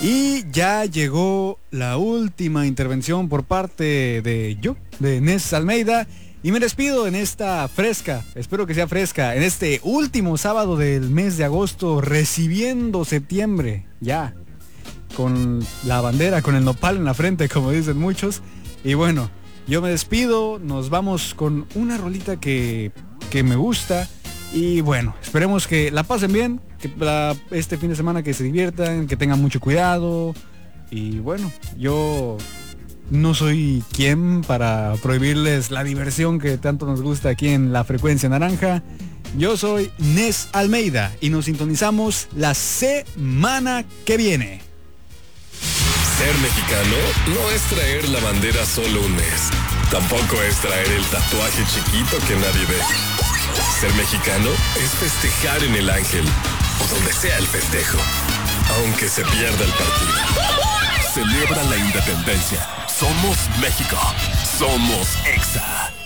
Y ya llegó la última intervención por parte de Nes Almeida. Y me despido en esta fresca, espero que sea fresca, en este último sábado del mes de agosto, recibiendo septiembre, ya, con la bandera, con el nopal en la frente, como dicen muchos. Y bueno, yo me despido, nos vamos con una rolita que me gusta. Y bueno, esperemos que la pasen bien, que este fin de semana que se diviertan, que tengan mucho cuidado. Y bueno, yo no soy quien para prohibirles la diversión que tanto nos gusta aquí en la Frecuencia Naranja. Yo soy Nes Almeida y nos sintonizamos la semana que viene. Ser mexicano no es traer la bandera solo un mes. Tampoco es traer el tatuaje chiquito que nadie ve. Ser mexicano es festejar en el Ángel o donde sea el festejo, aunque se pierda el partido. Celebra la independencia. Somos México. Somos EXA.